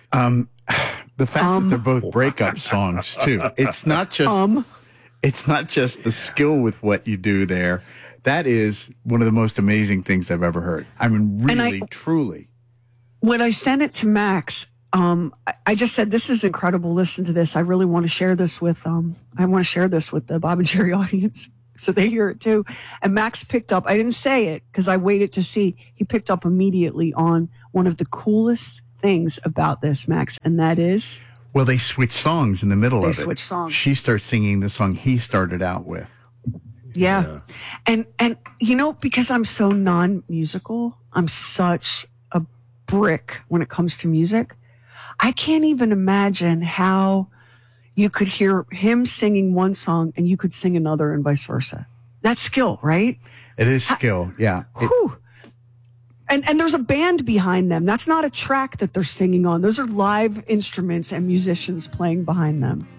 The fact that they're both breakup songs too. It's not just the skill with what you do there. That is one of the most amazing things I've ever heard. I mean, really, truly. When I sent it to Max, I just said, "This is incredible. Listen to this. I really want to share this with the Bob and Jerry audience so they hear it too." And Max picked up. I didn't say it because I waited to see. He picked up immediately on one of the coolest things about this, Max, and that is, well, they switch songs in the middle of it. They switch songs. She starts singing the song he started out with. Yeah. And because I'm so non-musical, I'm such a brick when it comes to music. I can't even imagine how you could hear him singing one song and you could sing another and vice versa. That's skill, right? It is skill, yeah. And there's a band behind them. That's not a track that they're singing on. Those are live instruments and musicians playing behind them.